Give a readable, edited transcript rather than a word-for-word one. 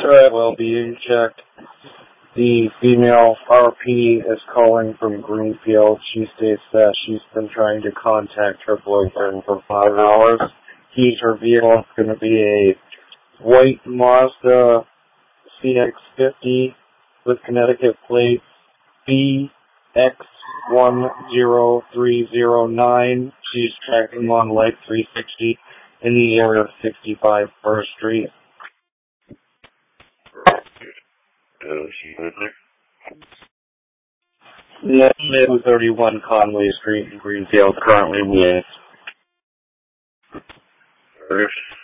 will be checked. The female RP is calling from Greenfield. She states that she's been trying to contact her boyfriend for 5 hours. Her vehicle is going to be a white Mazda CX-50 with Connecticut plates BX10309. She's tracking on Light 360 in the area of 65 First Street. Yeah, 231 Conway Street in Greenfield, currently with.